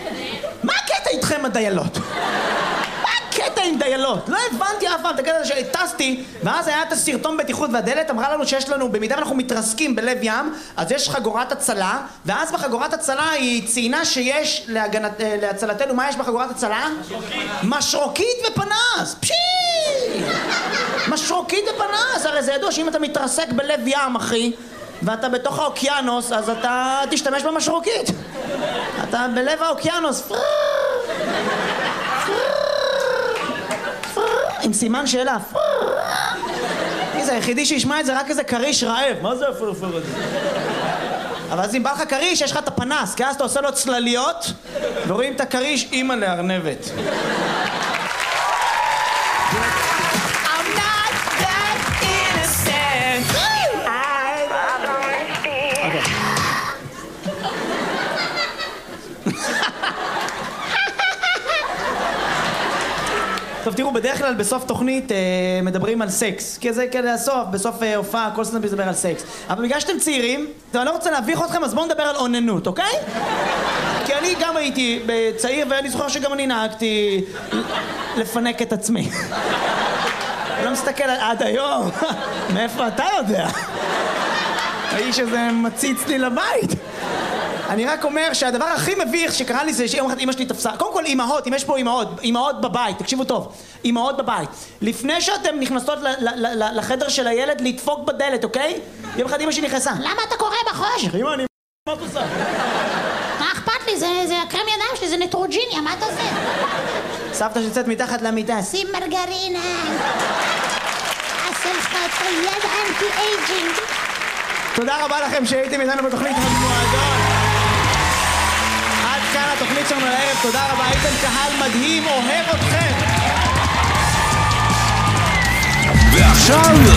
מה הקטע איתכם הדיילות? מה הקטע עם דיילות? לא הבנתי אף פעם את הקטע שטסתי, ואז היה את הסרטון בטיחות והדלת אמרה לנו שיש לנו, במידה ואנחנו מתרסקים בלב ים, אז יש חגורת הצלה, ואז בחגורת הצלה היא ציינה שיש להצלתנו, מה יש בחגורת הצלה? משרוקית ופנס! פשי! משרוקית ופנס! הרי זה ידוע שאם אתה מתרסק בלב ים, אחי, ואתה בתוך האוקיינוס, אז אתה תשתמש במשרוקית. אתה בלב האוקיינוס. עם סימן שאלה. זה היחידי שישמע את זה רק איזה קריש רעב. מה זה הפרפר הזה? אבל אז אם בא לך קריש, יש לך את הפנס, כי אז אתה עושה לו צלליות, ורואים את הקריש אימא לארנבת. טוב, תראו, בדרך כלל בסוף תוכנית מדברים על סקס. כי זה כדי הסוף, בסוף הופעה, כל סטנדאפ מדבר על סקס. אבל בגלל שאתם צעירים, אני לא רוצה להביך אתכם, אז בואו נדבר על אוננות, אוקיי? כי אני גם הייתי צעיר, ואני זוכר שגם אני נהגתי לפנק את עצמי. אני לא מסתכל עד היום. מאיפה אתה יודע? האיש הזה מציץ לי לבית. אני רק אומר שהדבר הכי מביך שקרה לי זה שיום אחד אמא שלי תפסה. קודם כל אמהות, אם יש פה אמהות בבית, תקשיבו טוב, אמהות בבית. לפני שאתם נכנסות לחדר של הילד לדפוק בדלת, אוקיי? יום אחד אמא שלי נכנסה. למה אתה קורא בחושך? אמא, מה את עושה? מה אכפת לי? זה הקרם ידיים שלי, זה נטרוג'יניה, מה אתה עושה? סבתא שיוצאת מתחת למיטה. שים מרגרינה. עשה לך את היד אנטי-אייג'ינג. תודה רבה לכם שהייתם איתנו בתוכנית המועדון. עד כאן התוכנית שלנו לערב, תודה רבה, הייתם קהל מדהים, אוהב אתכם. ועכשיו